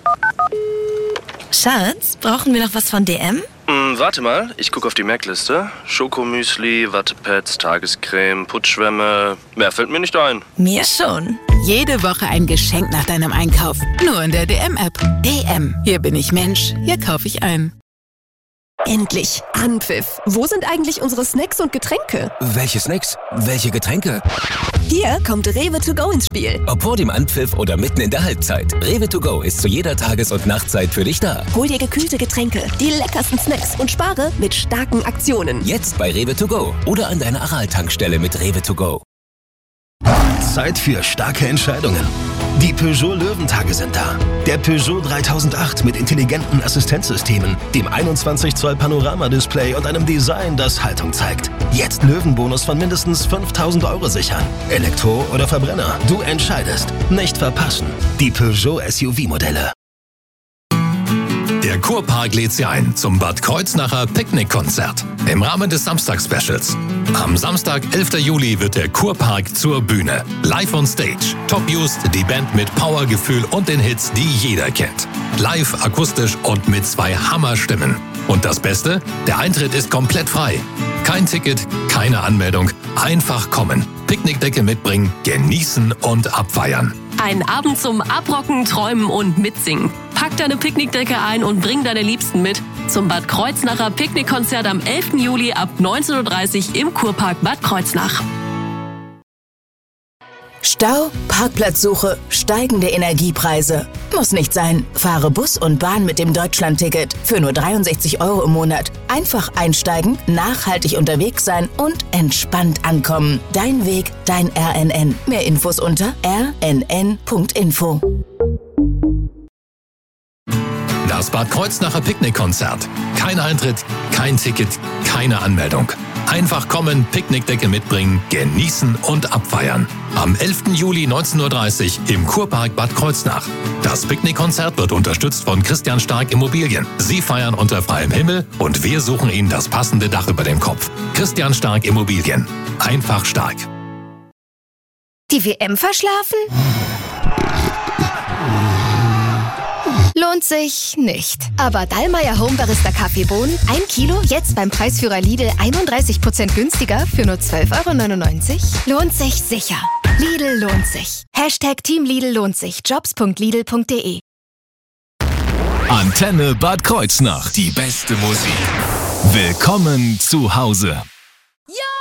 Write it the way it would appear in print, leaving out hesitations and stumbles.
Schatz, brauchen wir noch was von DM? Warte mal, ich gucke auf die Merkliste. Schokomüsli, Wattepads, Tagescreme, Putzschwämme. Mehr fällt mir nicht ein. Mir schon. Jede Woche ein Geschenk nach deinem Einkauf. Nur in der DM-App. DM. Hier bin ich Mensch. Hier kaufe ich ein. Endlich Anpfiff. Wo sind eigentlich unsere Snacks und Getränke? Welche Snacks? Welche Getränke? Hier kommt Rewe to go ins Spiel. Ob vor dem Anpfiff oder mitten in der Halbzeit. Rewe to go ist zu jeder Tages- und Nachtzeit für dich da. Hol dir gekühlte Getränke, die leckersten Snacks und spare mit starken Aktionen. Jetzt bei Rewe to go oder an deiner Aral-Tankstelle mit Rewe to go. Zeit für starke Entscheidungen. Die Peugeot Löwentage sind da. Der Peugeot 3008 mit intelligenten Assistenzsystemen, dem 21 Zoll Panoramadisplay und einem Design, das Haltung zeigt. Jetzt Löwenbonus von mindestens 5.000 € sichern. Elektro oder Verbrenner, du entscheidest. Nicht verpassen. Die Peugeot SUV-Modelle. Der Kurpark lädt Sie ein zum Bad Kreuznacher Picknickkonzert im Rahmen des Samstags-Specials. Am Samstag, 11. Juli, wird der Kurpark zur Bühne. Live on Stage. Top Just, die Band mit Powergefühl und den Hits, die jeder kennt. Live, akustisch und mit 2 Hammerstimmen. Und das Beste? Der Eintritt ist komplett frei. Kein Ticket, keine Anmeldung. Einfach kommen. Picknickdecke mitbringen, genießen und abfeiern. Ein Abend zum Abrocken, Träumen und Mitsingen. Pack deine Picknickdecke ein und bring deine Liebsten mit zum Bad Kreuznacher Picknickkonzert am 11. Juli ab 19:30 Uhr im Kurpark Bad Kreuznach. Stau, Parkplatzsuche, steigende Energiepreise. Muss nicht sein. Fahre Bus und Bahn mit dem Deutschlandticket für nur 63 € im Monat. Einfach einsteigen, nachhaltig unterwegs sein und entspannt ankommen. Dein Weg, dein RNN. Mehr Infos unter rnn.info. Das Bad Kreuznacher Picknickkonzert. Kein Eintritt, kein Ticket, keine Anmeldung. Einfach kommen, Picknickdecke mitbringen, genießen und abfeiern. Am 11. Juli 19:30 Uhr im Kurpark Bad Kreuznach. Das Picknickkonzert wird unterstützt von Christian Stark Immobilien. Sie feiern unter freiem Himmel und wir suchen Ihnen das passende Dach über dem Kopf. Christian Stark Immobilien. Einfach stark. Die WM verschlafen? Lohnt sich nicht. Aber Dallmayr Home Barista Kaffeebohnen, 1 Kilo, jetzt beim Preisführer Lidl 31% günstiger für nur 12,99 €? Lohnt sich sicher. Lidl lohnt sich. Team Lidl lohnt sich. Jobs.lidl.de. Antenne Bad Kreuznach. Die beste Musik. Willkommen zu Hause. Ja!